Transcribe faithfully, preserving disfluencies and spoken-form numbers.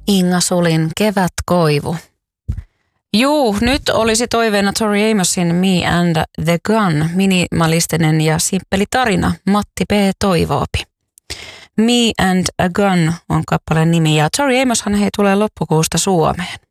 Inga Sulin Kevätkoivu. Juu, nyt olisi toiveena Tori Amosin Me and the Gun, minimalistinen ja simppeli tarina. Matti P. toivoopi. Me and a Gun on kappaleen nimi ja Tori Amoshan hei tulee loppukuusta Suomeen.